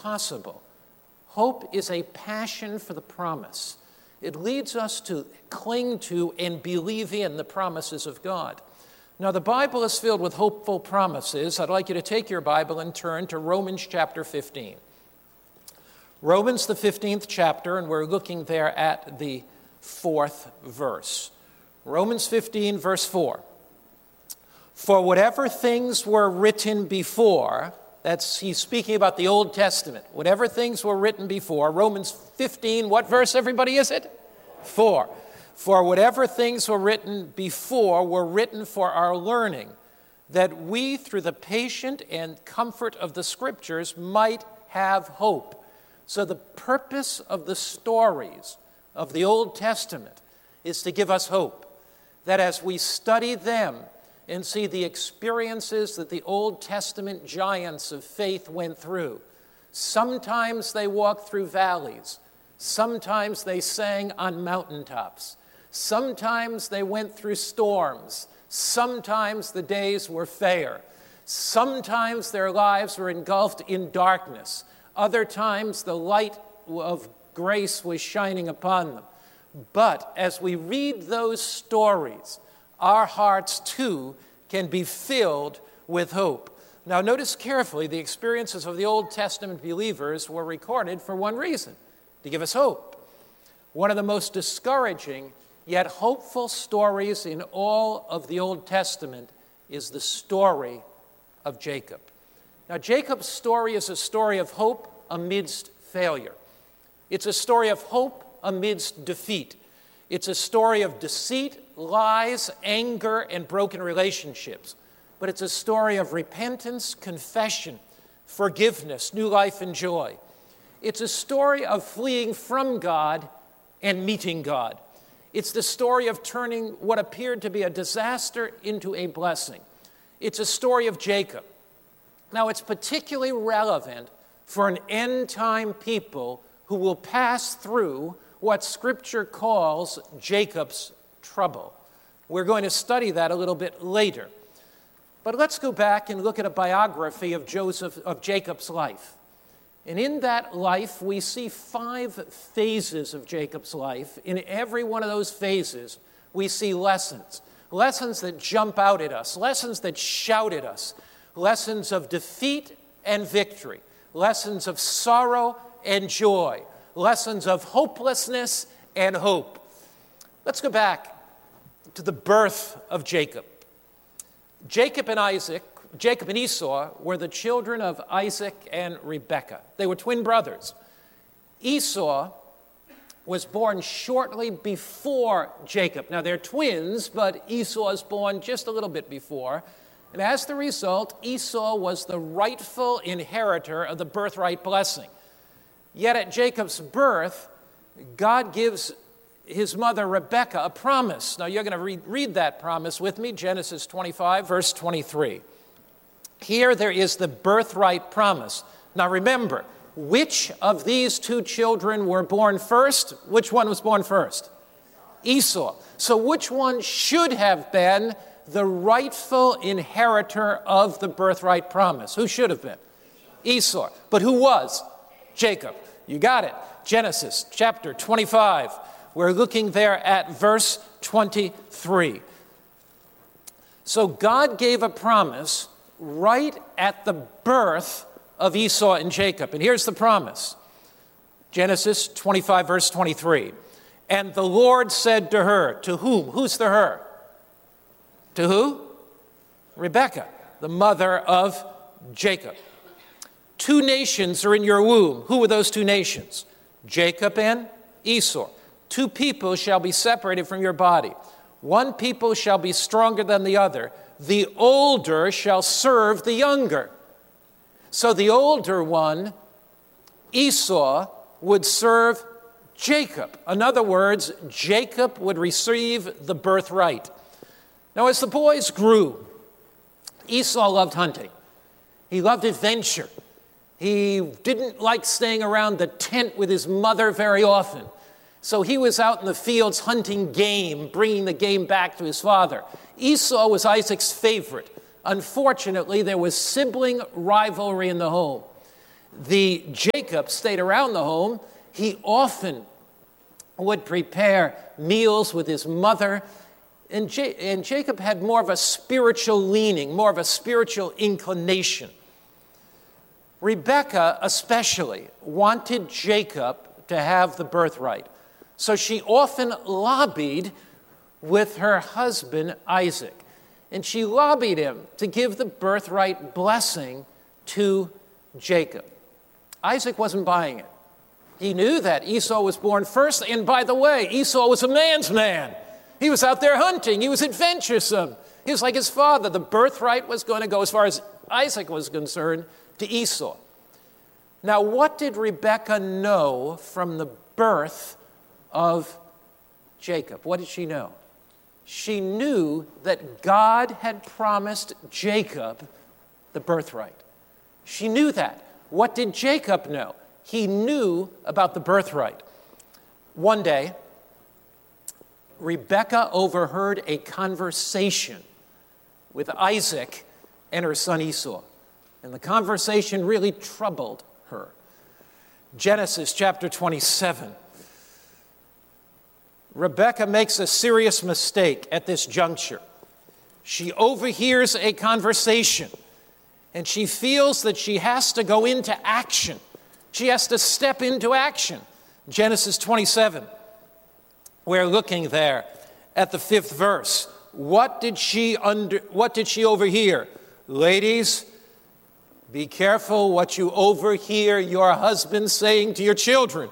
impossible. Hope is a passion for the promise. It leads us to cling to and believe in the promises of God. Now, the Bible is filled with hopeful promises. I'd like you to take your Bible and turn to Romans chapter 15. Romans, the 15th chapter, and we're looking there at the 4th verse. Romans 15, verse 4. For whatever things were written before, he's speaking about the Old Testament. Whatever things were written before, Romans 15, what verse, everybody, is it? 4. For whatever things were written before were written for our learning, that we, through the patient and comfort of the Scriptures, might have hope. So the purpose of the stories of the Old Testament is to give us hope, that as we study them and see the experiences that the Old Testament giants of faith went through, sometimes they walked through valleys, sometimes they sang on mountaintops, sometimes they went through storms, sometimes the days were fair, sometimes their lives were engulfed in darkness, other times the light of grace was shining upon them. But as we read those stories, our hearts too can be filled with hope. Now notice carefully, the experiences of the Old Testament believers were recorded for one reason, to give us hope. One of the most discouraging yet hopeful stories in all of the Old Testament is the story of Jacob. Now, Jacob's story is a story of hope amidst failure. It's a story of hope amidst defeat. It's a story of deceit, lies, anger, and broken relationships. But it's a story of repentance, confession, forgiveness, new life, and joy. It's a story of fleeing from God and meeting God. It's the story of turning what appeared to be a disaster into a blessing. It's a story of Jacob. Now, it's particularly relevant for an end-time people who will pass through what Scripture calls Jacob's trouble. We're going to study that a little bit later. But let's go back and look at a biography of Jacob's life. And in that life, we see 5 phases of Jacob's life. In every one of those phases, we see lessons. Lessons that jump out at us, lessons that shout at us, lessons of defeat and victory, lessons of sorrow and joy, lessons of hopelessness and hope. Let's go back to the birth of Jacob. Jacob and Esau were the children of Isaac and Rebekah. They were twin brothers. Esau was born shortly before Jacob. Now, they're twins, but Esau is born just a little bit before. And as the result, Esau was the rightful inheritor of the birthright blessing. Yet at Jacob's birth, God gives his mother Rebekah a promise. Now, you're going to read that promise with me, Genesis 25, verse 23. Here there is the birthright promise. Now, remember, which of these 2 children were born first? Which one was born first? Esau. So which one should have been the rightful inheritor of the birthright promise? Who should have been? Esau. But who was? Jacob. You got it. Genesis chapter 25. We're looking there at verse 23. So God gave a promise right at the birth of Esau and Jacob. And here's the promise. Genesis 25, verse 23. And the Lord said to her, to whom? Who's the her? To who? Rebekah, the mother of Jacob. 2 nations are in your womb. Who are those 2 nations? Jacob and Esau. 2 people shall be separated from your body. 1 people shall be stronger than the other. The older shall serve the younger. So the older one, Esau, would serve Jacob. In other words, Jacob would receive the birthright. Now, as the boys grew, Esau loved hunting. He loved adventure. He didn't like staying around the tent with his mother very often. So he was out in the fields hunting game, bringing the game back to his father. Esau was Isaac's favorite. Unfortunately, there was sibling rivalry in the home. Jacob stayed around the home. He often would prepare meals with his mother. And Jacob had more of a spiritual leaning, more of a spiritual inclination. Rebekah especially wanted Jacob to have the birthright. So she often lobbied with her husband Isaac. And she lobbied him to give the birthright blessing to Jacob. Isaac wasn't buying it. He knew that Esau was born first. And by the way, Esau was a man's man. He was out there hunting. He was adventuresome. He was like his father. The birthright was going to go, as far as Isaac was concerned, to Esau. Now, what did Rebekah know from the birth of Jacob? What did she know? She knew that God had promised Jacob the birthright. She knew that. What did Jacob know? He knew about the birthright. One day, Rebekah overheard a conversation with Isaac and her son Esau. And the conversation really troubled her. Genesis chapter 27. Rebekah makes a serious mistake at this juncture. She overhears a conversation, and she feels that she has to go into action. She has to step into action. Genesis 27. We're looking there at the 5th verse. What did she overhear? Ladies, be careful what you overhear your husband saying to your children.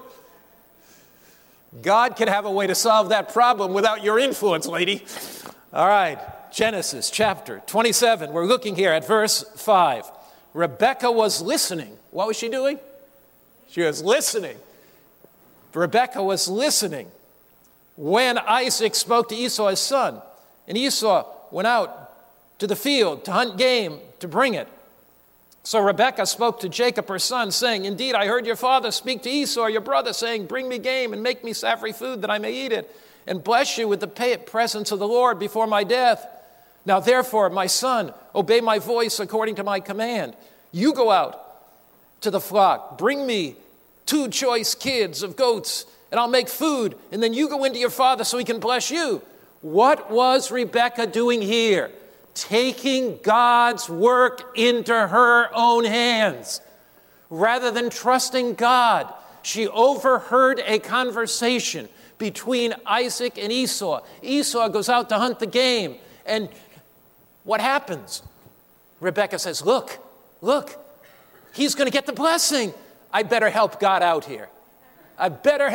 God can have a way to solve that problem without your influence, lady. All right, Genesis chapter 27. We're looking here at verse 5. Rebekah was listening. What was she doing? She was listening. Rebekah was listening when Isaac spoke to Esau, his son. And Esau went out to the field to hunt game, to bring it. So Rebekah spoke to Jacob, her son, saying, Indeed, I heard your father speak to Esau, your brother, saying, Bring me game and make me savory food that I may eat it, and bless you with the presence of the Lord before my death. Now therefore, my son, obey my voice according to my command. You go out to the flock, bring me 2 choice kids of goats, and I'll make food, and then you go into your father so he can bless you. What was Rebekah doing here? Taking God's work into her own hands. Rather than trusting God, she overheard a conversation between Isaac and Esau. Esau goes out to hunt the game, and what happens? Rebekah says, look, he's going to get the blessing. I better help God out here. I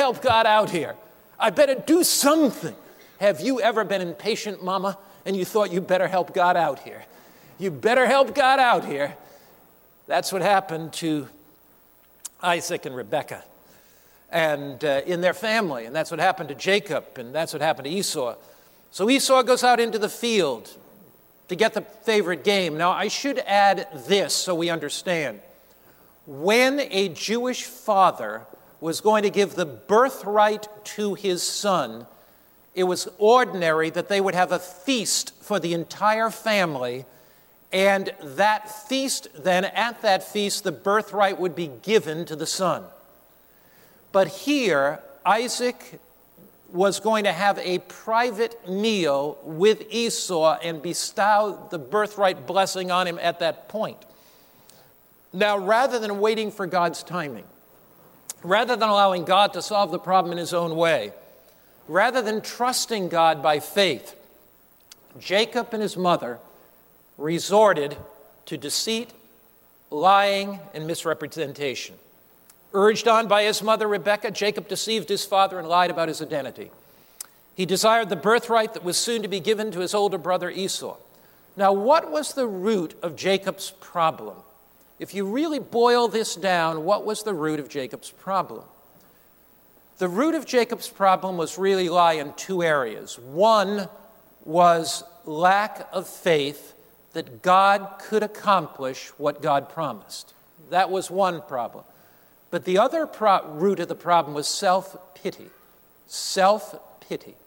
better do something. Have you ever been impatient, mama, and you thought you better help God out here? You better help God out here. That's what happened to Isaac and Rebekah and in their family. And that's what happened to Jacob, and that's what happened to Esau. So Esau goes out into the field to get the favorite game. Now, I should add this so we understand. When a Jewish father was going to give the birthright to his son, it was ordinary that they would have a feast for the entire family, and that feast, then at that feast, the birthright would be given to the son. But here, Isaac was going to have a private meal with Esau and bestow the birthright blessing on him at that point. Now, rather than waiting for God's timing, rather than allowing God to solve the problem in his own way, rather than trusting God by faith, Jacob and his mother resorted to deceit, lying, and misrepresentation. Urged on by his mother, Rebekah, Jacob deceived his father and lied about his identity. He desired the birthright that was soon to be given to his older brother Esau. Now, what was the root of Jacob's problem? If you really boil this down, what was the root of Jacob's problem? The root of Jacob's problem was really lie in 2 areas. One was lack of faith that God could accomplish what God promised. That was one problem. But the other root of the problem was self-pity. Self-pity.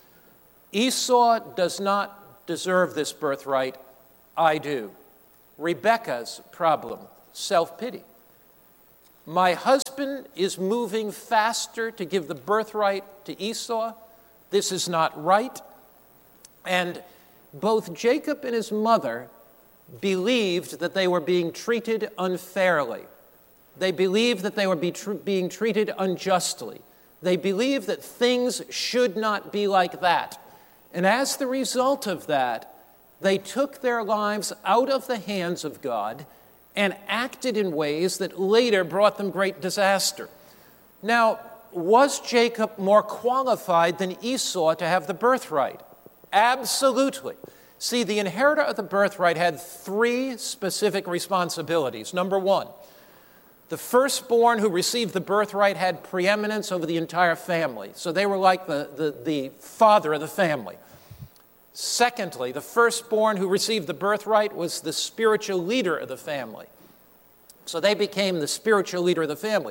Esau does not deserve this birthright. I do. Rebekah's problem, self-pity. my husband is moving faster to give the birthright to Esau. This is not right. And both Jacob and his mother believed that they were being treated unfairly. They believed that they were being treated unjustly. They believed that things should not be like that. And as the result of that, they took their lives out of the hands of God and acted in ways that later brought them great disaster. Now, was Jacob more qualified than Esau to have the birthright? Absolutely. See, the inheritor of the birthright had three specific responsibilities. Number one, the firstborn who received the birthright had preeminence over the entire family. So they were like the father of the family. Secondly, the firstborn who received the birthright was the spiritual leader of the family. So they became the spiritual leader of the family.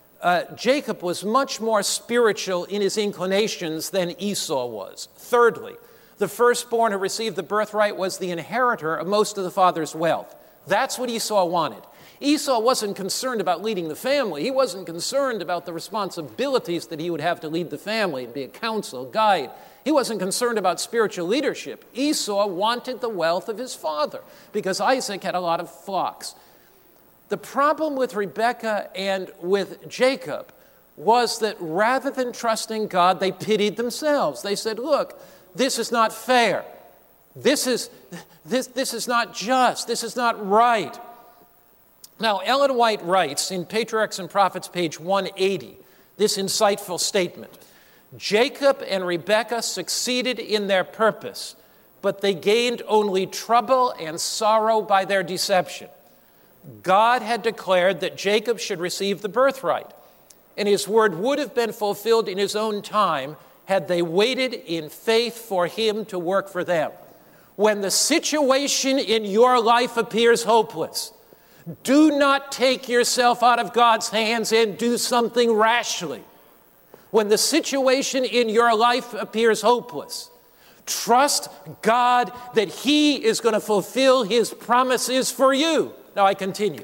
Jacob was much more spiritual in his inclinations than Esau was. Thirdly, the firstborn who received the birthright was the inheritor of most of the father's wealth. That's what Esau wanted. Esau wasn't concerned about leading the family. He wasn't concerned about the responsibilities that he would have to lead the family and be a counsel, guide. He wasn't concerned about spiritual leadership. Esau wanted the wealth of his father because Isaac had a lot of flocks. The problem with Rebekah and with Jacob was that rather than trusting God, they pitied themselves. They said, look, this is not fair. This is not just. This is not right. Now, Ellen White writes in Patriarchs and Prophets, page 180, this insightful statement. Jacob and Rebekah succeeded in their purpose, but they gained only trouble and sorrow by their deception. God had declared that Jacob should receive the birthright, and his word would have been fulfilled in his own time had they waited in faith for him to work for them. When the situation in your life appears hopeless, do not take yourself out of God's hands and do something rashly. When the situation in your life appears hopeless, trust God that he is going to fulfill his promises for you. Now I continue.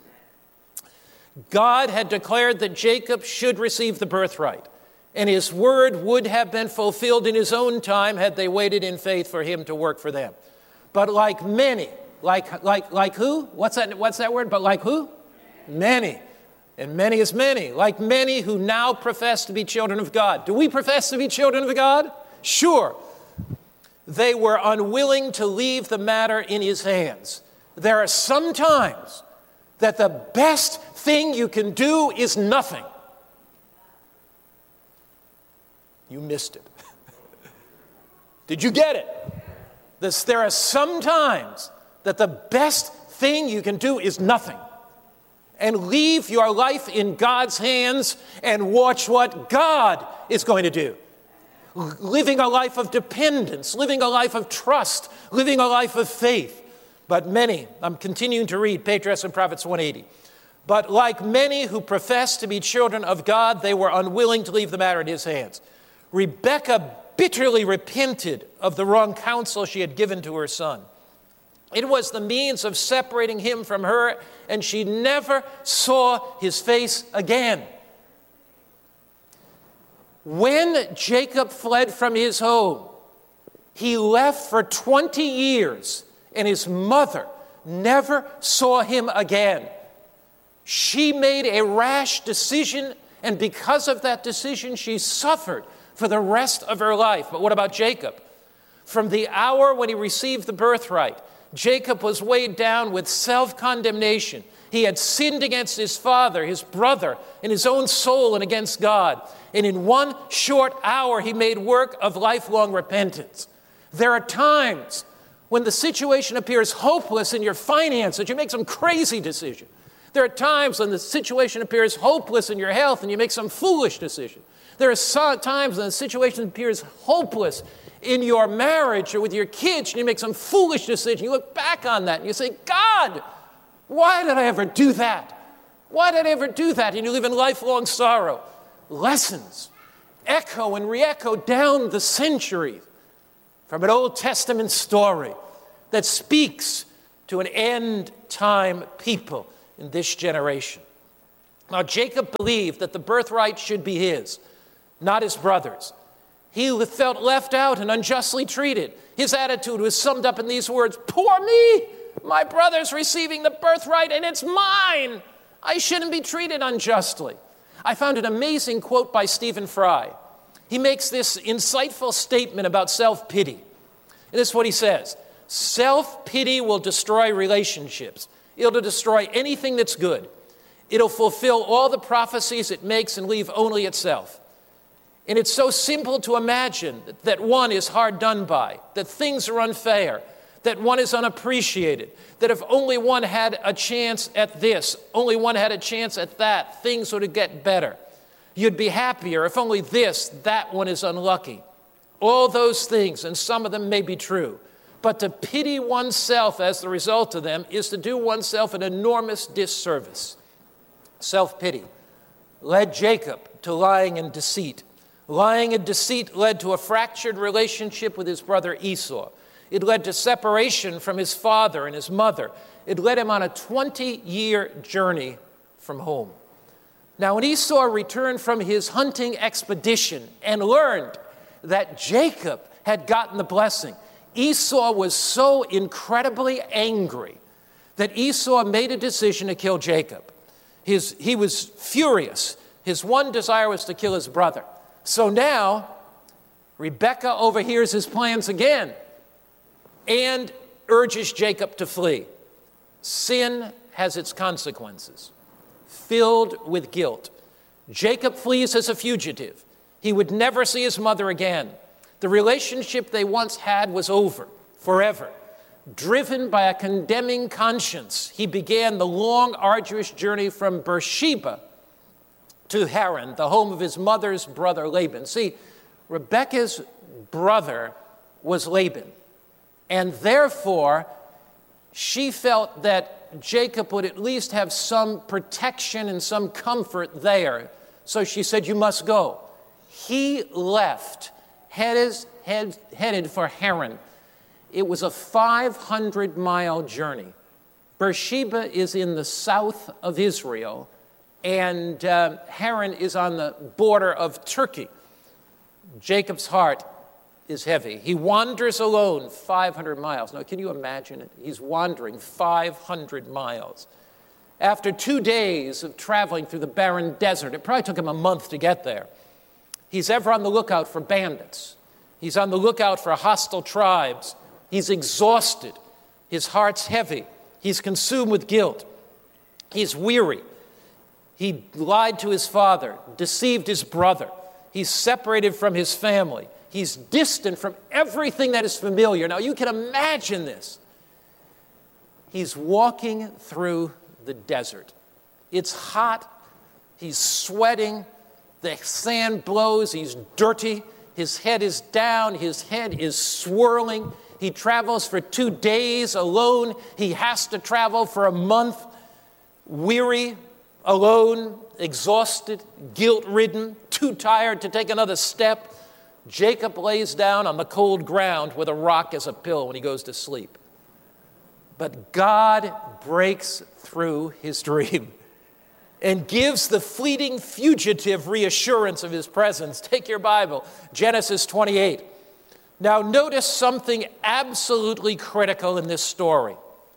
God had declared that Jacob should receive the birthright, and his word would have been fulfilled in his own time had they waited in faith for him to work for them. But like many, like who? What's that word? But like who? Many. And many is many. Like many who now profess to be children of God. Do we profess to be children of God? Sure. They were unwilling to leave the matter in his hands. There are some times that the best thing you can do is nothing. You missed it. Did you get it? There are some times that the best thing you can do is nothing. And leave your life in God's hands and watch what God is going to do. Living a life of dependence, living a life of trust, living a life of faith. But many, I'm continuing to read Patriarchs and Prophets 180. But like many who profess to be children of God, they were unwilling to leave the matter in his hands. Rebekah bitterly repented of the wrong counsel she had given to her son. It was the means of separating him from her, and she never saw his face again. When Jacob fled from his home, he left for 20 years, and his mother never saw him again. She made a rash decision, and because of that decision, she suffered for the rest of her life. But what about Jacob? From the hour when he received the birthright, Jacob was weighed down with self-condemnation. He had sinned against his father, his brother, in his own soul and against God. And in one short hour, he made work of lifelong repentance. There are times when the situation appears hopeless in your finances, you make some crazy decision. There are times when the situation appears hopeless in your health and you make some foolish decision. There are times when the situation appears hopeless in your marriage or with your kids and you make some foolish decision. You look back on that and you say, God, why did I ever do that? Why did I ever do that? And you live in lifelong sorrow. Lessons echo and re-echo down the centuries from an Old Testament story that speaks to an end-time people in this generation. Now, Jacob believed that the birthright should be his, not his brother's. He felt left out and unjustly treated. His attitude was summed up in these words, "Poor me! My brother's receiving the birthright and it's mine! I shouldn't be treated unjustly." I found an amazing quote by Stephen Fry. He makes this insightful statement about self-pity. And this is what he says: self-pity will destroy relationships. It'll destroy anything that's good. It'll fulfill all the prophecies it makes and leave only itself. And it's so simple to imagine that one is hard done by, that things are unfair, that one is unappreciated, that if only one had a chance at this, only one had a chance at that, things would get better. You'd be happier if only this, that one is unlucky. All those things, and some of them may be true, but to pity oneself as the result of them is to do oneself an enormous disservice. Self-pity led Jacob to lying and deceit. Lying and deceit led to a fractured relationship with his brother Esau. It led to separation from his father and his mother. It led him on a 20-year journey from home. Now, when Esau returned from his hunting expedition and learned that Jacob had gotten the blessing, Esau was so incredibly angry that Esau made a decision to kill Jacob. He was furious. His one desire was to kill his brother. So now, Rebekah overhears his plans again and urges Jacob to flee. Sin has its consequences. Filled with guilt, Jacob flees as a fugitive. He would never see his mother again. The relationship they once had was over, forever. Driven by a condemning conscience, he began the long, arduous journey from Beersheba to Haran, the home of his mother's brother Laban. See, Rebekah's brother was Laban, and therefore she felt that Jacob would at least have some protection and some comfort there. So she said, "You must go." He left, headed for Haran. It was a 500-mile journey. Beersheba is in the south of Israel, and Haran is on the border of Turkey. Jacob's heart is heavy. He wanders alone 500 miles. Now, can you imagine it? He's wandering 500 miles. After 2 days of traveling through the barren desert, it probably took him a month to get there. He's ever on the lookout for bandits. He's on the lookout for hostile tribes. He's exhausted. His heart's heavy. He's consumed with guilt. He's weary. He lied to his father, deceived his brother. He's separated from his family. He's distant from everything that is familiar. Now, you can imagine this. He's walking through the desert. It's hot. He's sweating. The sand blows. He's dirty. His head is down. His head is swirling. He travels for 2 days alone. He has to travel for a month, weary, alone, exhausted, guilt-ridden, too tired to take another step. Jacob lays down on the cold ground with a rock as a pillow when he goes to sleep. But God breaks through his dream and gives the fleeting fugitive reassurance of his presence. Take your Bible, Genesis 28. Now notice something absolutely critical in this story.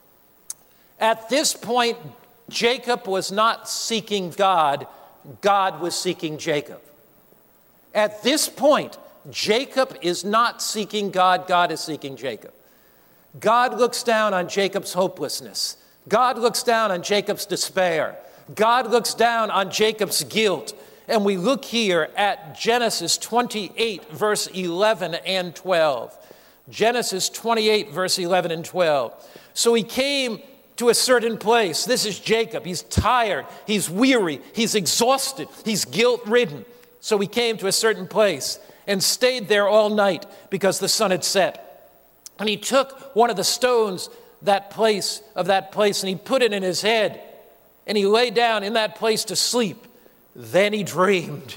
At this point, Jacob was not seeking God. God was seeking Jacob. At this point, Jacob is not seeking God. God is seeking Jacob. God looks down on Jacob's hopelessness. God looks down on Jacob's despair. God looks down on Jacob's guilt. And we look here at Genesis 28, verse 11 and 12. Genesis 28, verse 11 and 12. So he came to a certain place. This is Jacob. He's tired. He's weary. He's exhausted. He's guilt-ridden. So he came to a certain place and stayed there all night because the sun had set. And he took one of the stones of that place and he put it in his head. And he lay down in that place to sleep. Then he dreamed.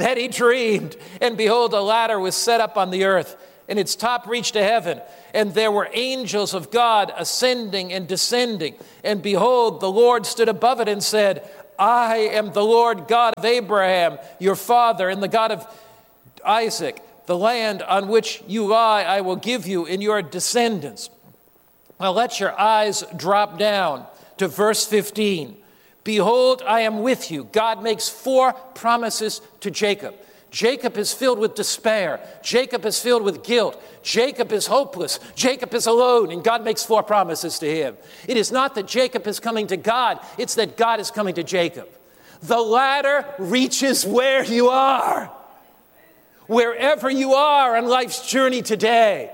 And behold, a ladder was set up on the earth, and its top reached to heaven. And there were angels of God ascending and descending. And behold, the Lord stood above it and said, I am the Lord God of Abraham, your father, and the God of Isaac. The land on which you lie, I will give you and your descendants. Now let your eyes drop down to verse 15. Behold, I am with you. God makes 4 promises to Jacob. Jacob is filled with despair. Jacob is filled with guilt. Jacob is hopeless. Jacob is alone, and God makes 4 promises to him. It is not that Jacob is coming to God, it's that God is coming to Jacob. The ladder reaches where you are. Wherever you are on life's journey today,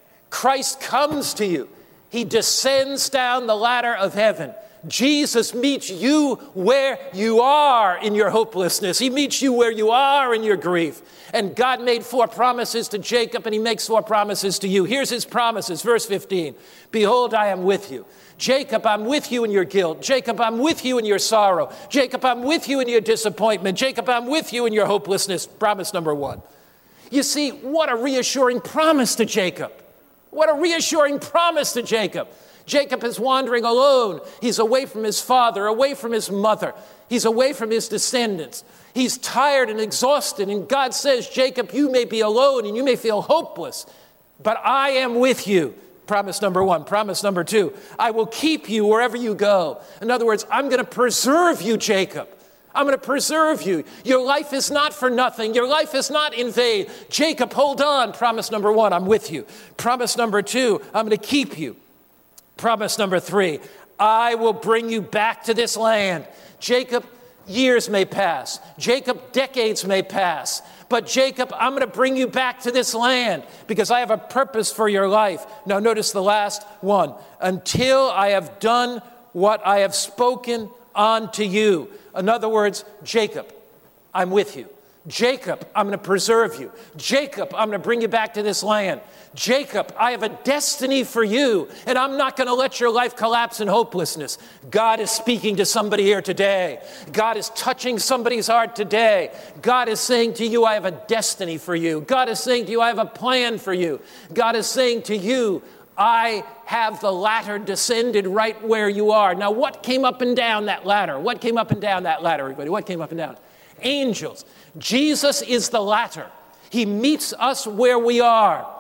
Christ comes to you. He descends down the ladder of heaven. Jesus meets you where you are in your hopelessness. He meets you where you are in your grief. And God made 4 promises to Jacob, and he makes 4 promises to you. Here's his promises, verse 15. Behold, I am with you. Jacob, I'm with you in your guilt. Jacob, I'm with you in your sorrow. Jacob, I'm with you in your disappointment. Jacob, I'm with you in your hopelessness. Promise number 1. You see, what a reassuring promise to Jacob. What a reassuring promise to Jacob. Jacob is wandering alone. He's away from his father, away from his mother. He's away from his descendants. He's tired and exhausted. And God says, Jacob, you may be alone and you may feel hopeless, but I am with you. Promise number 1. Promise number 2, I will keep you wherever you go. In other words, I'm going to preserve you, Jacob. I'm going to preserve you. Your life is not for nothing. Your life is not in vain. Jacob, hold on. Promise number 1, I'm with you. Promise number 2, I'm going to keep you. Promise number 3, I will bring you back to this land. Jacob, years may pass. Jacob, decades may pass. But Jacob, I'm going to bring you back to this land because I have a purpose for your life. Now notice the last one. Until I have done what I have spoken unto you. In other words, Jacob, I'm with you. Jacob, I'm going to preserve you. Jacob, I'm going to bring you back to this land. Jacob, I have a destiny for you, and I'm not going to let your life collapse in hopelessness. God is speaking to somebody here today. God is touching somebody's heart today. God is saying to you, I have a destiny for you. God is saying to you, I have a plan for you. God is saying to you, I have the ladder descended right where you are. Now, what came up and down that ladder? What came up and down that ladder, everybody? What came up and down? Angels. Jesus is the ladder. He meets us where we are.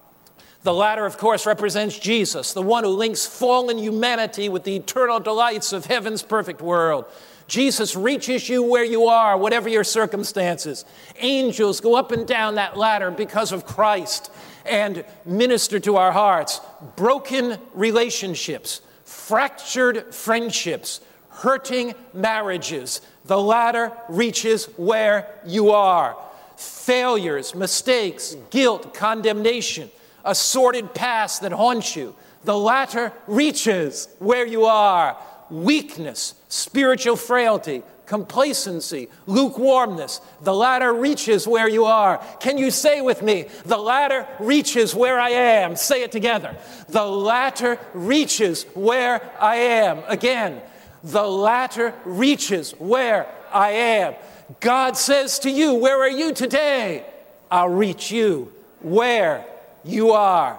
The ladder, of course, represents Jesus, the one who links fallen humanity with the eternal delights of heaven's perfect world. Jesus reaches you where you are, whatever your circumstances. Angels go up and down that ladder because of Christ and minister to our hearts. Broken relationships, fractured friendships, hurting marriages. The ladder reaches where you are. Failures, mistakes, guilt, condemnation, a sordid past that haunts you. The ladder reaches where you are. Weakness, spiritual frailty, complacency, lukewarmness. The ladder reaches where you are. Can you say with me, the ladder reaches where I am? Say it together. The ladder reaches where I am. Again, the ladder reaches where I am. God says to you, where are you today? I'll reach you where you are.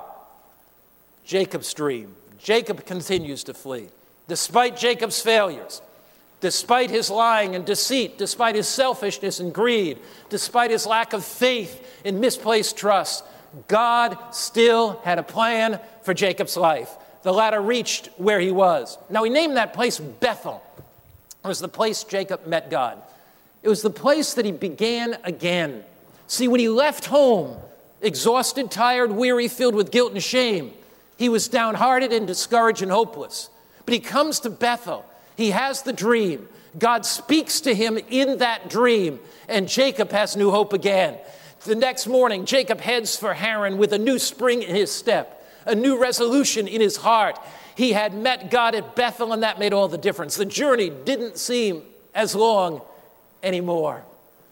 Jacob's dream. Jacob continues to flee. Despite Jacob's failures, despite his lying and deceit, despite his selfishness and greed, despite his lack of faith and misplaced trust, God still had a plan for Jacob's life. The ladder reached where he was. Now, he named that place Bethel. It was the place Jacob met God. It was the place that he began again. See, when he left home, exhausted, tired, weary, filled with guilt and shame, he was downhearted and discouraged and hopeless. But he comes to Bethel. He has the dream. God speaks to him in that dream, and Jacob has new hope again. The next morning, Jacob heads for Haran with a new spring in his step, a new resolution in his heart. He had met God at Bethel, and that made all the difference. The journey didn't seem as long anymore.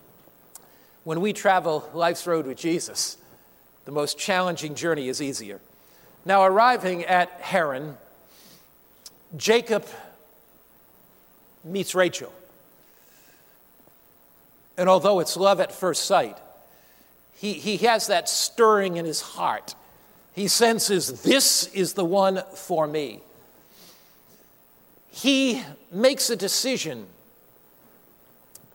When we travel life's road with Jesus, the most challenging journey is easier. Now, arriving at Haran, Jacob meets Rachel. And although it's love at first sight, he has that stirring in his heart. He senses, this is the one for me. He makes a decision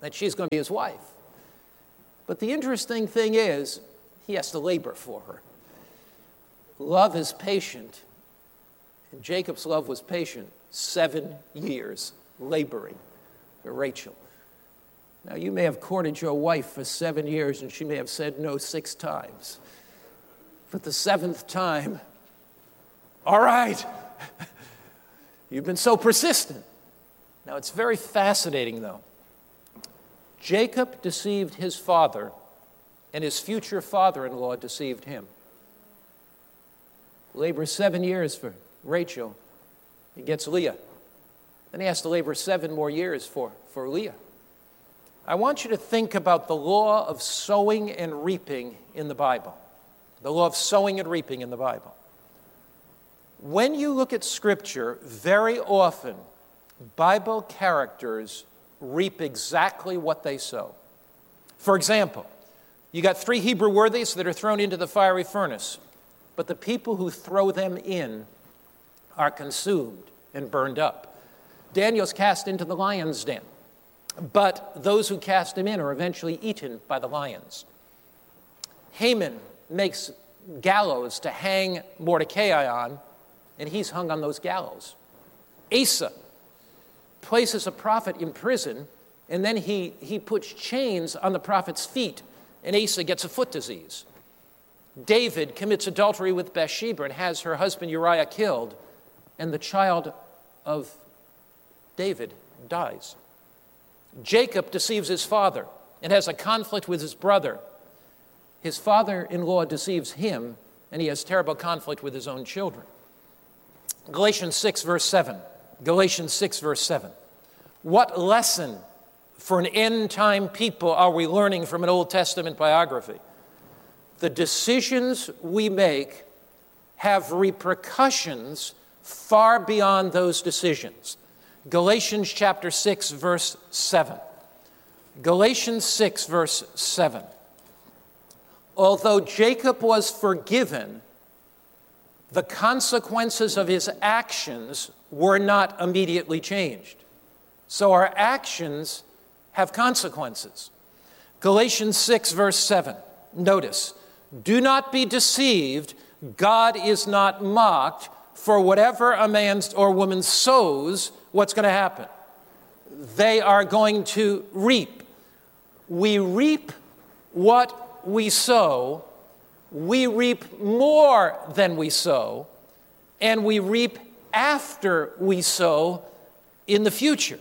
that she's going to be his wife. But the interesting thing is, he has to labor for her. Love is patient, and Jacob's love was patient, 7 years laboring for Rachel. Now, you may have courted your wife for 7 years, and she may have said no 6 times. But the 7th time, all right, you've been so persistent. Now, it's very fascinating, though. Jacob deceived his father, and his future father-in-law deceived him. Labors 7 years for Rachel. He gets Leah. Then he has to labor 7 more years for Leah. I want you to think about the law of sowing and reaping in the Bible. The law of sowing and reaping in the Bible. When you look at Scripture, very often, Bible characters reap exactly what they sow. For example, you got 3 Hebrew worthies that are thrown into the fiery furnace, but the people who throw them in are consumed and burned up. Daniel's cast into the lion's den, but those who cast him in are eventually eaten by the lions. Haman makes gallows to hang Mordecai on, and he's hung on those gallows. Asa places a prophet in prison, and then he puts chains on the prophet's feet, and Asa gets a foot disease. David commits adultery with Bathsheba and has her husband Uriah killed, and the child of David dies. Jacob deceives his father and has a conflict with his brother. His father-in-law deceives him, and he has terrible conflict with his own children. Galatians 6, verse 7. Galatians 6, verse 7. What lesson for an end-time people are we learning from an Old Testament biography? The decisions we make have repercussions far beyond those decisions. Galatians chapter 6, verse 7. Galatians 6, verse 7. Although Jacob was forgiven, the consequences of his actions were not immediately changed. So our actions have consequences. Galatians 6, verse 7. Notice, do not be deceived. God is not mocked. For whatever a man or woman sows, what's going to happen? They are going to reap. We reap what we sow. We reap more than we sow. And we reap after we sow in the future.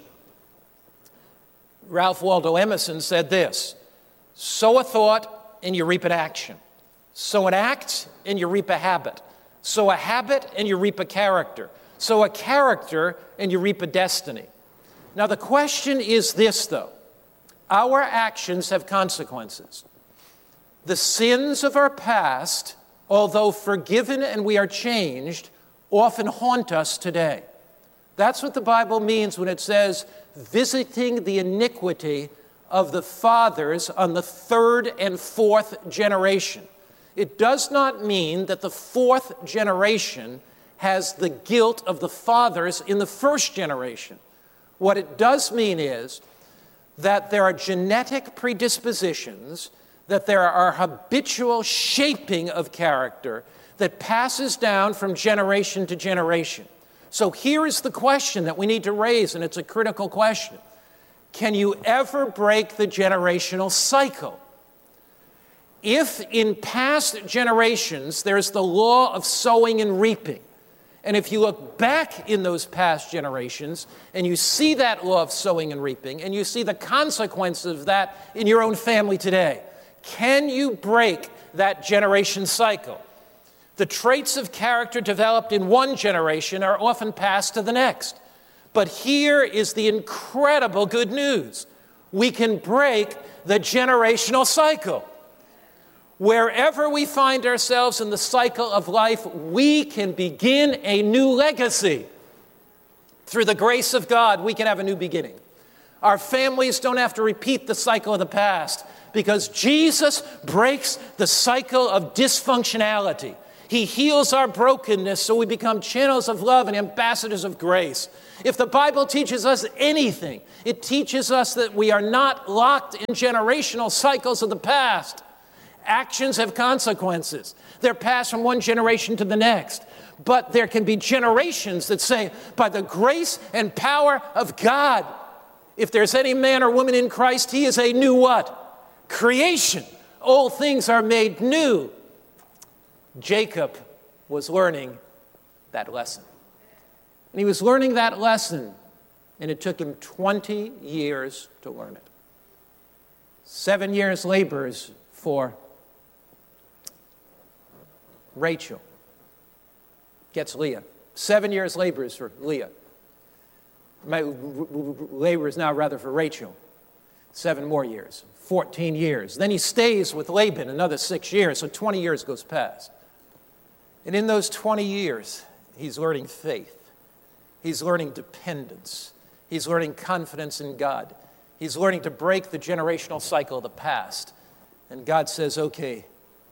Ralph Waldo Emerson said this: sow a thought and you reap an action. Sow an act and you reap a habit. Sow a habit and you reap a character. Sow a character and you reap a destiny. Now the question is this, though. Our actions have consequences. The sins of our past, although forgiven and we are changed, often haunt us today. That's what the Bible means when it says, visiting the iniquity of the fathers on the 3rd and 4th generation. It does not mean that the 4th generation has the guilt of the fathers in the 1st generation. What it does mean is that there are genetic predispositions, that there are habitual shaping of character that passes down from generation to generation. So here is the question that we need to raise, and it's a critical question. Can you ever break the generational cycle? If in past generations there's the law of sowing and reaping, and if you look back in those past generations and you see that law of sowing and reaping, and you see the consequences of that in your own family today, can you break that generation cycle? The traits of character developed in one generation are often passed to the next. But here is the incredible good news. We can break the generational cycle. Wherever we find ourselves in the cycle of life, we can begin a new legacy. Through the grace of God, we can have a new beginning. Our families don't have to repeat the cycle of the past because Jesus breaks the cycle of dysfunctionality. He heals our brokenness so we become channels of love and ambassadors of grace. If the Bible teaches us anything, it teaches us that we are not locked in generational cycles of the past. Actions have consequences. They're passed from one generation to the next. But there can be generations that say, by the grace and power of God, if there's any man or woman in Christ, he is a new what? Creation. Old things are made new. Jacob was learning that lesson. And he was learning that lesson, and it took him 20 years to learn it. 7 years labors for Rachel. Gets Leah. 7 years labors for Leah. Labors now rather for Rachel. 7 more years. 14 years. Then he stays with Laban another 6 years, so 20 years goes past. And in those 20 years, he's learning faith. He's learning dependence. He's learning confidence in God. He's learning to break the generational cycle of the past. And God says, okay,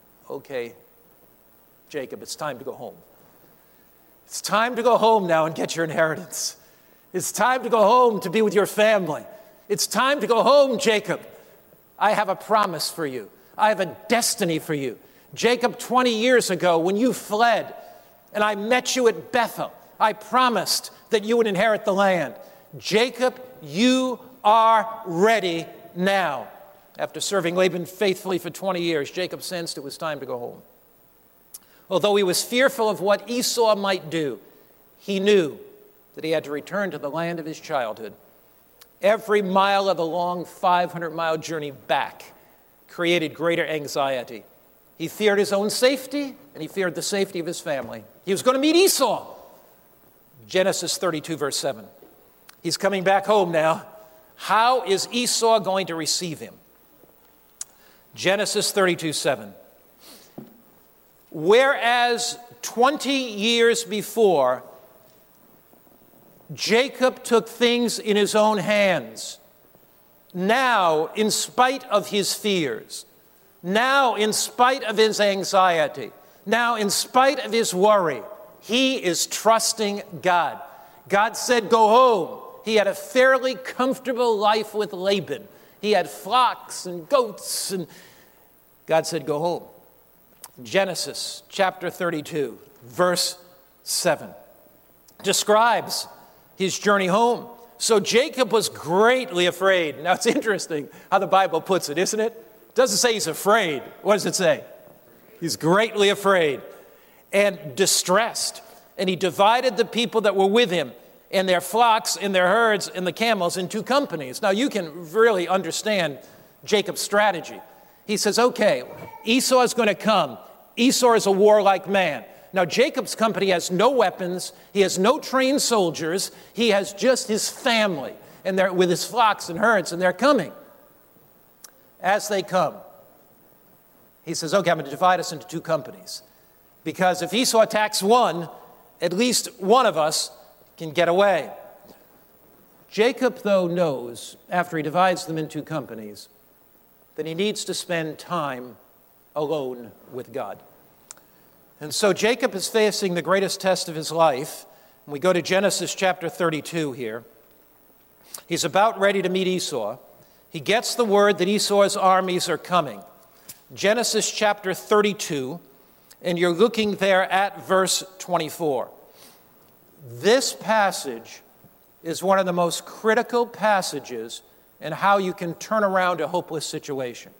Jacob, it's time to go home. It's time to go home now and get your inheritance. It's time to go home to be with your family. It's time to go home, Jacob. I have a promise for you. I have a destiny for you. Jacob, 20 years ago, when you fled and I met you at Bethel, I promised that you would inherit the land. Jacob, you are ready now. After serving Laban faithfully for 20 years, Jacob sensed it was time to go home. Although he was fearful of what Esau might do, he knew that he had to return to the land of his childhood. Every mile of the long 500-mile journey back created greater anxiety. He feared his own safety, and he feared the safety of his family. He was going to meet Esau. Genesis 32, verse 7. He's coming back home now. How is Esau going to receive him? Genesis 32, 7. Whereas 20 years before, Jacob took things in his own hands. Now, in spite of his fears, now, in spite of his anxiety, now, in spite of his worry, he is trusting God. God said, go home. He had a fairly comfortable life with Laban. He had flocks and goats, and God said, go home. Genesis chapter 32, verse 7, describes his journey home. So Jacob was greatly afraid. Now, it's interesting how the Bible puts it, isn't it? It doesn't say he's afraid. What does it say? He's greatly afraid and distressed. And he divided the people that were with him and their flocks and their herds and the camels in 2 companies. Now, you can really understand Jacob's strategy. He says, okay, Esau is going to come. Esau is a warlike man. Now, Jacob's company has no weapons. He has no trained soldiers. He has just his family and they're with his flocks and herds, and they're coming. As they come, he says, okay, I'm going to divide us into 2 companies. Because if Esau attacks one, at least one of us can get away. Jacob, though, knows, after he divides them into 2 companies, that he needs to spend time alone with God. And so Jacob is facing the greatest test of his life. We go to Genesis chapter 32 here. He's about ready to meet Esau. He gets the word that Esau's armies are coming. Genesis chapter 32, and you're looking there at verse 24. This passage is one of the most critical passages in how you can turn around a hopeless situation.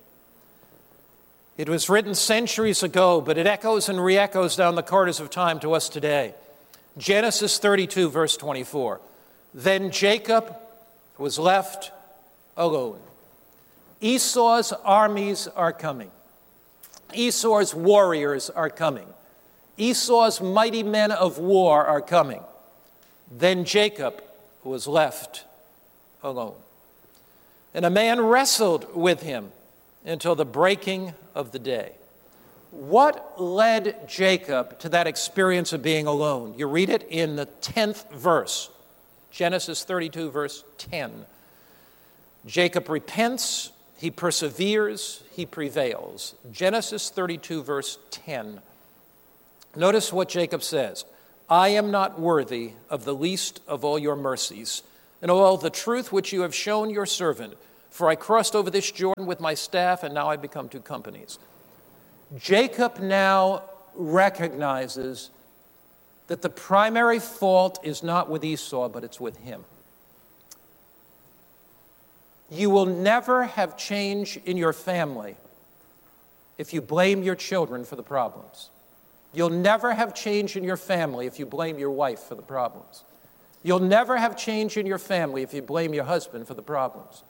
It was written centuries ago, but it echoes and re-echoes down the corridors of time to us today. Genesis 32, verse 24. Then Jacob was left alone. Esau's armies are coming. Esau's warriors are coming. Esau's mighty men of war are coming. Then Jacob was left alone. And a man wrestled with him until the breaking of the day. What led Jacob to that experience of being alone? You read it in the 10th verse, Genesis 32, verse 10. Jacob repents, he perseveres, he prevails. Genesis 32, verse 10. Notice what Jacob says. I am not worthy of the least of all your mercies, and of all the truth which you have shown your servant. For I crossed over this Jordan with my staff, and now I become two companies. Jacob now recognizes that the primary fault is not with Esau, but it's with him. You will never have change in your family if you blame your children for the problems. You'll never have change in your family if you blame your wife for the problems. You'll never have change in your family if you blame your husband for the problems.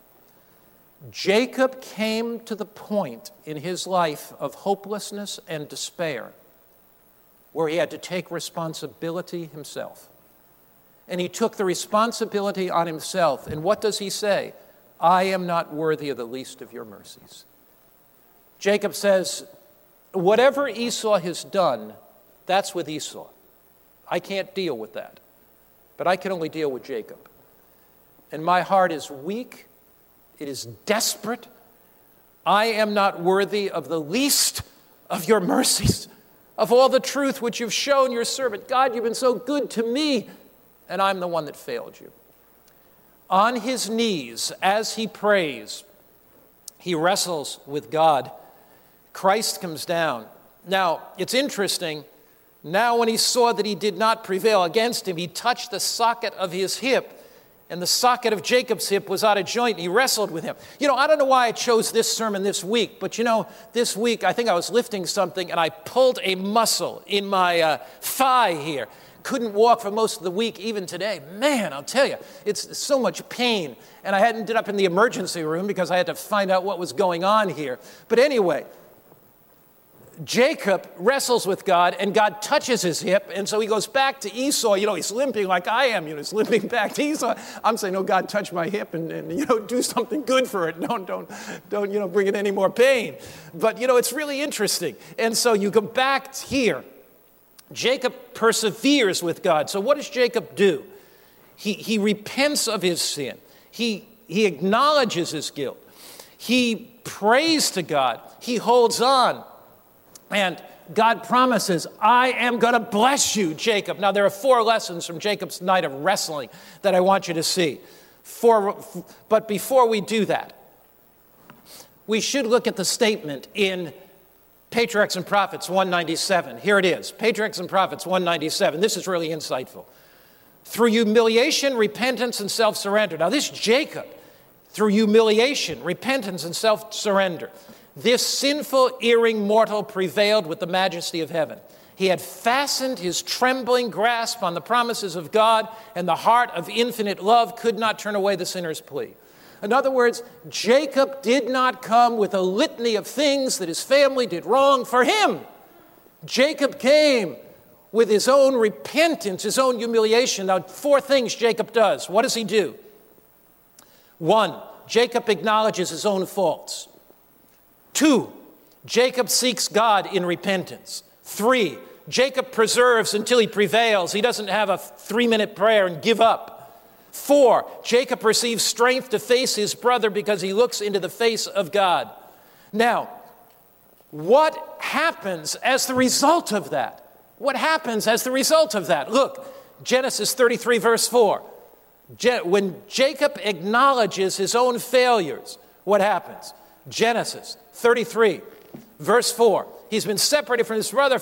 Jacob came to the point in his life of hopelessness and despair where he had to take responsibility himself. And he took the responsibility on himself. And what does he say? I am not worthy of the least of your mercies. Jacob says, whatever Esau has done, that's with Esau. I can't deal with that. But I can only deal with Jacob. And my heart is weak. It is desperate. I am not worthy of the least of your mercies, of all the truth which you've shown your servant. God, you've been so good to me, and I'm the one that failed you. On his knees, as he prays, he wrestles with God. Christ comes down. Now, it's interesting. Now, when he saw that he did not prevail against him, he touched the socket of his hip, and the socket of Jacob's hip was out of joint, and he wrestled with him. I don't know why I chose this sermon this week, but this week I think I was lifting something, and I pulled a muscle in my thigh here. Couldn't walk for most of the week, even today. Man, I'll tell you, it's so much pain. And I had ended up in the emergency room because I had to find out what was going on here. But anyway, Jacob wrestles with God, and God touches his hip, and so he goes back to Esau. He's limping like I am. He's limping back to Esau. I'm saying, no, God, touch my hip and do something good for it. Don't bring it any more pain. But, it's really interesting. And so you go back here. Jacob perseveres with God. So what does Jacob do? He repents of his sin. He acknowledges his guilt. He prays to God. He holds on. And God promises, I am going to bless you, Jacob. Now, there are 4 lessons from Jacob's night of wrestling that I want you to see. But before we do that, we should look at the statement in Patriarchs and Prophets 197. Here it is, Patriarchs and Prophets 197. This is really insightful. Through humiliation, repentance, and self-surrender. Now, this Jacob, through humiliation, repentance, and self-surrender, this sinful, erring mortal prevailed with the majesty of heaven. He had fastened his trembling grasp on the promises of God, and the heart of infinite love could not turn away the sinner's plea. In other words, Jacob did not come with a litany of things that his family did wrong for him. Jacob came with his own repentance, his own humiliation. Now, 4 things Jacob does. What does he do? 1, Jacob acknowledges his own faults. 2, Jacob seeks God in repentance. 3, Jacob perseveres until he prevails. He doesn't have a 3-minute prayer and give up. 4, Jacob receives strength to face his brother because he looks into the face of God. Now, what happens as the result of that? What happens as the result of that? Look, Genesis 33, verse 4. When Jacob acknowledges his own failures, what happens? Genesis 33, verse 4. He's been separated from his brother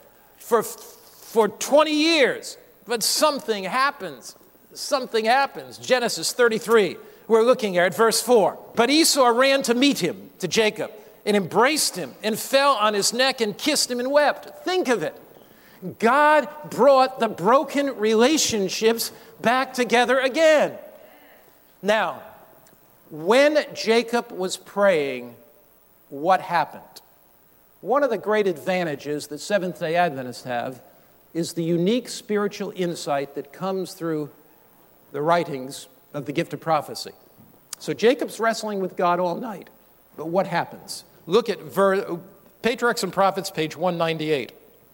for 20 years, but something happens. Something happens. Genesis 33, we're looking at verse 4. But Esau ran to meet him, to Jacob, and embraced him, and fell on his neck and kissed him and wept. Think of it. God brought the broken relationships back together again. Now, when Jacob was praying, what happened? One of the great advantages that Seventh-day Adventists have is the unique spiritual insight that comes through the writings of the gift of prophecy. So Jacob's wrestling with God all night, but what happens? Look at Patriarchs and Prophets, page 198.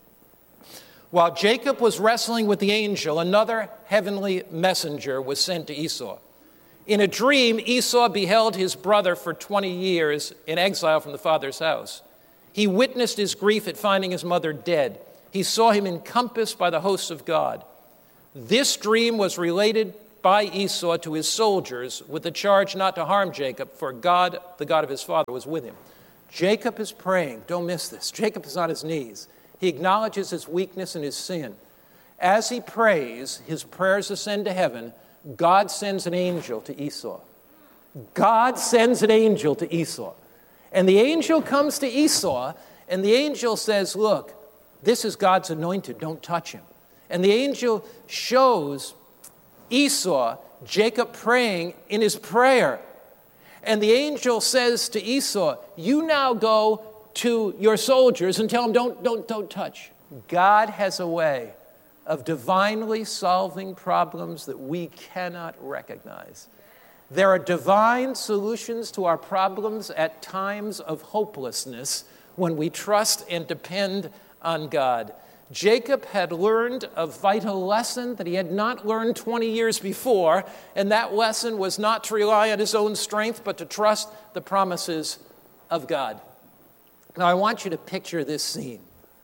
While Jacob was wrestling with the angel, another heavenly messenger was sent to Esau. In a dream, Esau beheld his brother for 20 years in exile from the father's house. He witnessed his grief at finding his mother dead. he saw him encompassed by the hosts of God. This dream was related by Esau to his soldiers with the charge not to harm Jacob, for God, the God of his father, was with him. Jacob is praying. Don't miss this. Jacob is on his knees. He acknowledges his weakness and his sin. As he prays, his prayers ascend to heaven. God sends an angel to Esau. God sends an angel to Esau. And the angel comes to Esau, and the angel says, look, this is God's anointed. Don't touch him. And the angel shows Esau Jacob praying in his prayer. And the angel says to Esau, you now go to your soldiers and tell them, don't touch. God has a way of divinely solving problems that we cannot recognize. There are divine solutions to our problems at times of hopelessness when we trust and depend on God. Jacob had learned a vital lesson that he had not learned 20 years before, and that lesson was not to rely on his own strength, but to trust the promises of God. Now, I want you to picture this scene.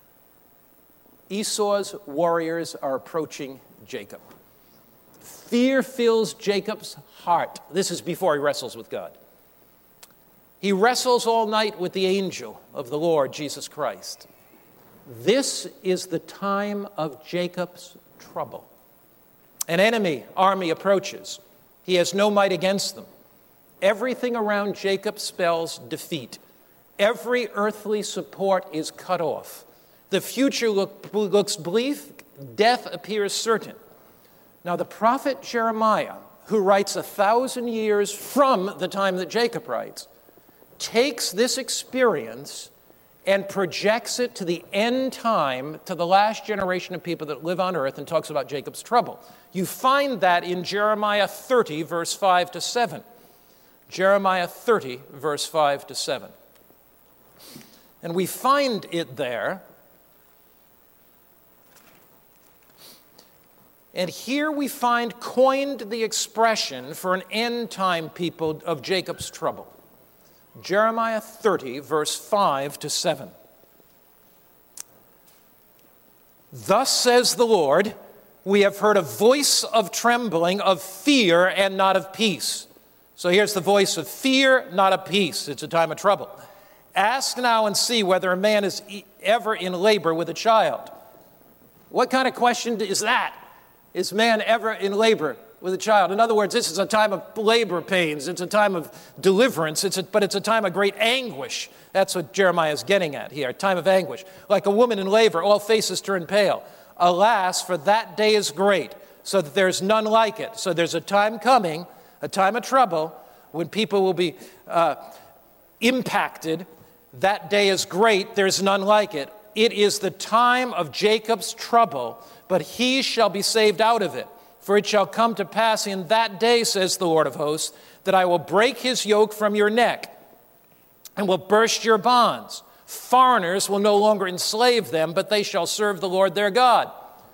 Esau's warriors are approaching Jacob. Fear fills Jacob's heart. This is before he wrestles with God. He wrestles all night with the angel of the Lord, Jesus Christ. This is the time of Jacob's trouble. An enemy army approaches. He has no might against them. Everything around Jacob spells defeat. Every earthly support is cut off. The future looks bleak. Death appears certain. Now, the prophet Jeremiah, who writes 1,000 years from the time that Jacob writes, takes this experience and projects it to the end time, to the last generation of people that live on earth, and talks about Jacob's trouble. You find that in Jeremiah 30, verse 5 to 7. Jeremiah 30, verse 5 to 7. And we find it there. And here we find coined the expression for an end-time people of Jacob's trouble. Jeremiah 30, verse 5 to 7. Thus says the Lord, we have heard a voice of trembling, of fear, and not of peace. So here's the voice of fear, not of peace. It's a time of trouble. Ask now and see whether a man is ever in labor with a child. What kind of question is that? Is man ever in labor with a child? In other words, this is a time of labor pains. It's a time of deliverance, but it's a time of great anguish. That's what Jeremiah is getting at here, a time of anguish. Like a woman in labor, all faces turn pale. Alas, for that day is great, so that there's none like it. So there's a time coming, a time of trouble, when people will be impacted. That day is great, there's none like it. It is the time of Jacob's trouble, but he shall be saved out of it. For it shall come to pass in that day, says the Lord of hosts, that I will break his yoke from your neck and will burst your bonds. Foreigners will no longer enslave them, but they shall serve the Lord their God.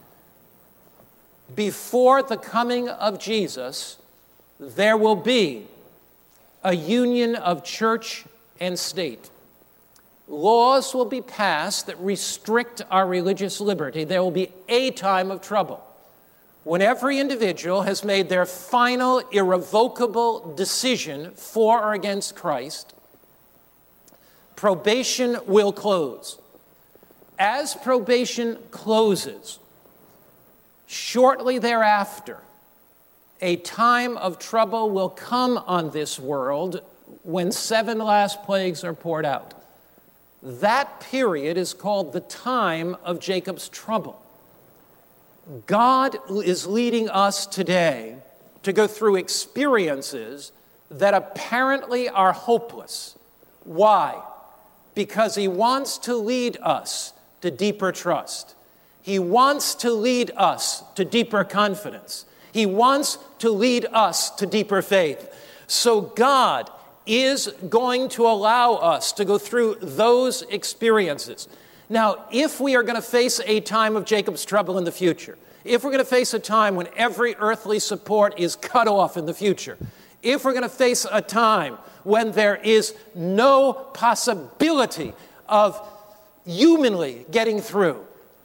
Before the coming of Jesus, there will be a union of church and state. Laws will be passed that restrict our religious liberty. There will be a time of trouble when every individual has made their final irrevocable decision for or against Christ. Probation will close. As probation closes, shortly thereafter, a time of trouble will come on this world when 7 last plagues are poured out. That period is called the time of Jacob's trouble. God is leading us today to go through experiences that apparently are hopeless. Why? Because he wants to lead us to deeper trust. He wants to lead us to deeper confidence. He wants to lead us to deeper faith. So God is going to allow us to go through those experiences. Now, if we are going to face a time of Jacob's trouble in the future, if we're going to face a time when every earthly support is cut off in the future, if we're going to face a time when there is no possibility of humanly getting through,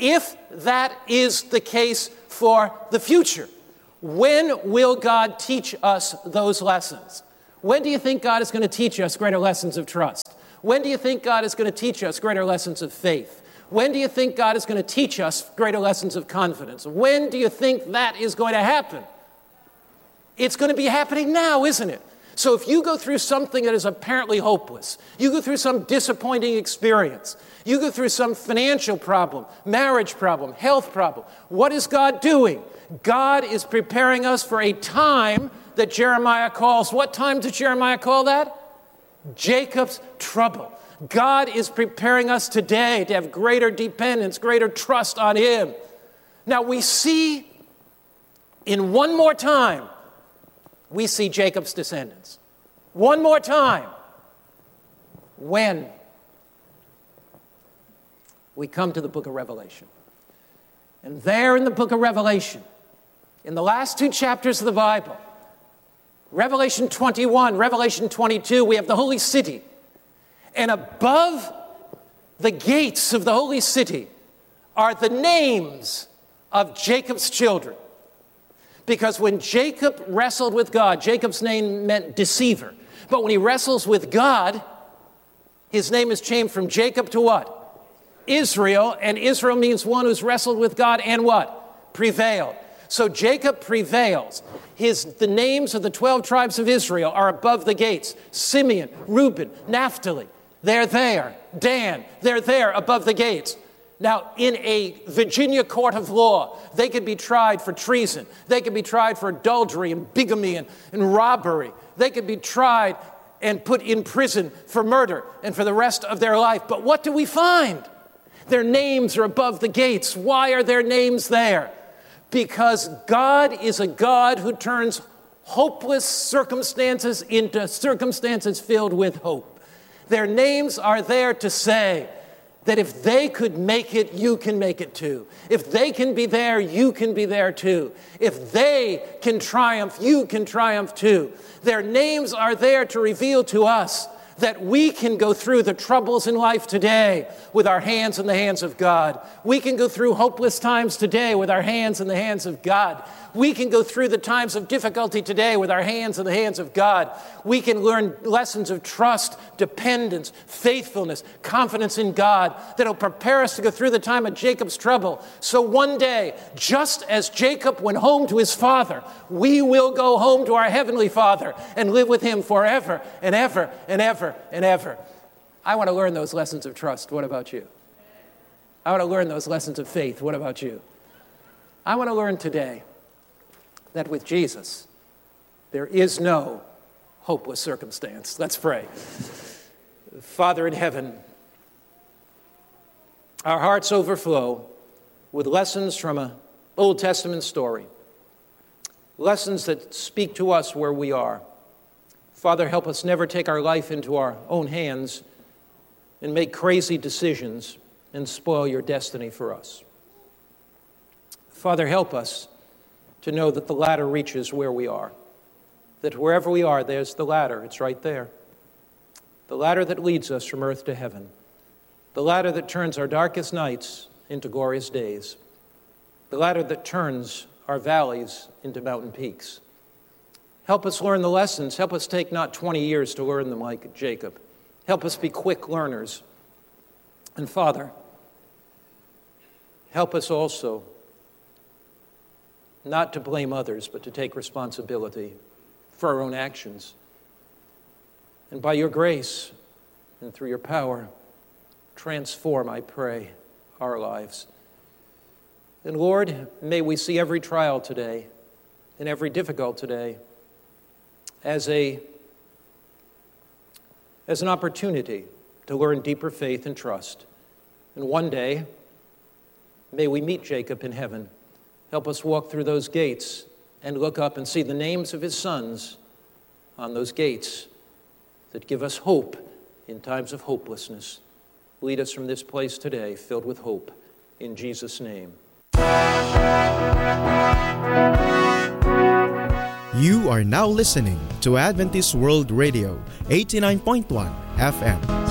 If that is the case for the future, when will God teach us those lessons? When do you think God is going to teach us greater lessons of trust? When do you think God is going to teach us greater lessons of faith? When do you think God is going to teach us greater lessons of confidence? When do you think that is going to happen? It's going to be happening now, isn't it? So if you go through something that is apparently hopeless, you go through some disappointing experience, you go through some financial problem, marriage problem, health problem, what is God doing? God is preparing us for a time that Jeremiah calls, what time does Jeremiah call that? Jacob's trouble. God is preparing us today to have greater dependence, greater trust on Him. Now we see, in one more time, we see Jacob's descendants. One more time. When we come to the book of Revelation. And there in the book of Revelation, in the last two chapters of the Bible, Revelation 21, Revelation 22, we have the holy city. And above the gates of the holy city are the names of Jacob's children. Because when Jacob wrestled with God, Jacob's name meant deceiver. But when he wrestles with God, his name is changed from Jacob to what? Israel. And Israel means one who's wrestled with God and what? Prevailed. So Jacob prevails. The names of the 12 tribes of Israel are above the gates. Simeon, Reuben, Naphtali, they're there. Dan, they're there above the gates. Now, in a Virginia court of law, they could be tried for treason. They could be tried for adultery and bigamy and robbery. They could be tried and put in prison for murder and for the rest of their life. But what do we find? Their names are above the gates. Why are their names there? Because God is a God who turns hopeless circumstances into circumstances filled with hope. Their names are there to say that if they could make it, you can make it too. If they can be there, you can be there too. If they can triumph, you can triumph too. Their names are there to reveal to us that we can go through the troubles in life today with our hands in the hands of God. We can go through hopeless times today with our hands in the hands of God. We can go through the times of difficulty today with our hands in the hands of God. We can learn lessons of trust, dependence, faithfulness, confidence in God that will prepare us to go through the time of Jacob's trouble. So one day, just as Jacob went home to his father, we will go home to our heavenly Father and live with Him forever and ever and ever and ever. I want to learn those lessons of trust. What about you? I want to learn those lessons of faith. What about you? I want to learn today that with Jesus, there is no hopeless circumstance. Let's pray. Father in heaven, our hearts overflow with lessons from an Old Testament story, lessons that speak to us where we are. Father, help us never take our life into our own hands and make crazy decisions and spoil your destiny for us. Father, help us to know that the ladder reaches where we are, that wherever we are, there's the ladder. It's right there. The ladder that leads us from earth to heaven, the ladder that turns our darkest nights into glorious days, the ladder that turns our valleys into mountain peaks. Help us learn the lessons. Help us take not 20 years to learn them like Jacob. Help us be quick learners. And Father, help us also not to blame others, but to take responsibility for our own actions. And by your grace and through your power, transform, I pray, our lives. And Lord, may we see every trial today and every difficult today as an opportunity to learn deeper faith and trust. And one day, may we meet Jacob in heaven. Help us walk through those gates and look up and see the names of his sons on those gates that give us hope in times of hopelessness. Lead us from this place today filled with hope. In Jesus' name. You are now listening to Adventist World Radio, 89.1 FM,